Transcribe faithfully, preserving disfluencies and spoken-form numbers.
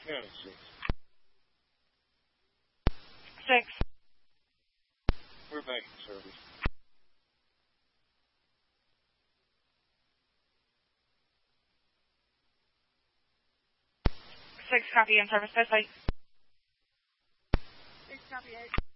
County six. Six. We're back in service. Six, copy in service. Best site. Six, copy eight.